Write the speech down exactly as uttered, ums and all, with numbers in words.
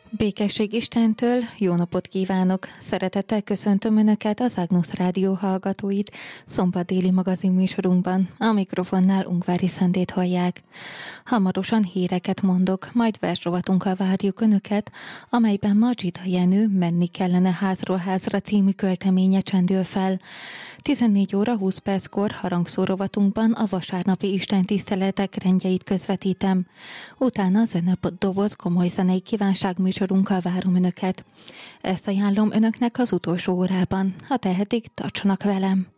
Békesség Istentől, jó napot kívánok! Szeretettel köszöntöm Önöket, az Ágnusz Rádió hallgatóit, szombat déli magazin műsorunkban. A mikrofonnál Ungvári Szendét hallják. Hamarosan híreket mondok, majd versrovatunkkal várjuk Önöket, amelyben Mazsida Jenő Menni kellene házról házra című költeménye csendül fel. tizennégy óra húsz perckor harangszórovatunkban a vasárnapi istentiszteletek rendjeit közvetítem. Utána zenedoboz komoly zenei kívánság műsorunkkal várom Önöket. Ezt ajánlom Önöknek az utolsó órában. Ha tehetik, tartsanak velem!